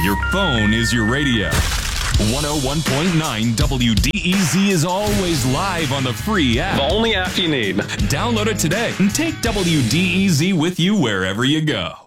Your phone is your radio. 101.9 WDEZ is always live on the free app. The only app you need. Download it today and take WDEZ with you wherever you go.